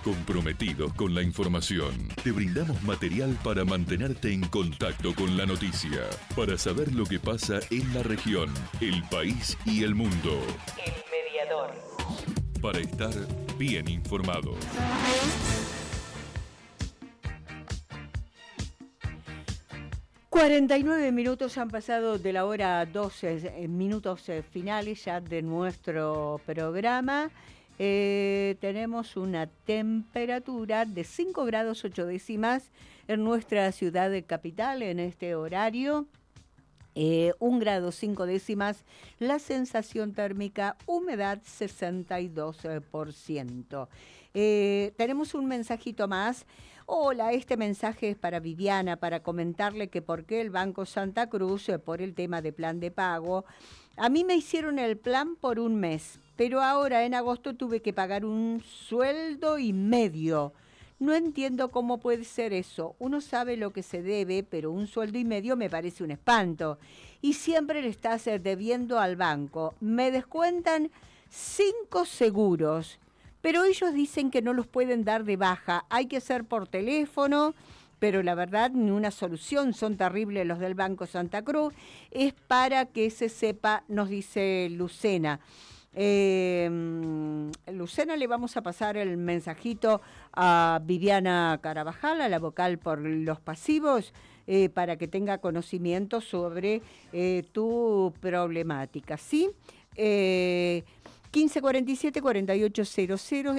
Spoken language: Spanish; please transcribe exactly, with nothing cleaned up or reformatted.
Comprometidos con la información, te brindamos material para mantenerte en contacto con la noticia, para saber lo que pasa en la región, el país y el mundo. El Mediador. Para estar bien informado. cuarenta y nueve minutos han pasado de la hora doce, minutos finales ya de nuestro programa. Eh, tenemos una temperatura de cinco grados ocho décimas en nuestra ciudad de capital en este horario. Eh, un grado cinco décimas, la sensación térmica, humedad sesenta y dos por ciento. Eh, tenemos un mensajito más. Hola, este mensaje es para Viviana, para comentarle que por qué el Banco Santa Cruz, eh, por el tema de plan de pago, a mí me hicieron el plan por un mes, pero ahora en agosto tuve que pagar un sueldo y medio. No entiendo cómo puede ser eso. Uno sabe lo que se debe, pero un sueldo y medio me parece un espanto. Y siempre le estás debiendo al banco. Me descuentan cinco seguros, pero ellos dicen que no los pueden dar de baja. Hay que hacer por teléfono, pero la verdad ni una solución. Son terribles los del Banco Santa Cruz. Es para que se sepa, nos dice Lucena. Eh, Lucena, le vamos a pasar el mensajito a Viviana Carabajal, a la vocal por los pasivos, eh, para que tenga conocimiento sobre eh, tu problemática, ¿sí? Eh, quince cuarenta y siete, cuarenta y ocho cero cero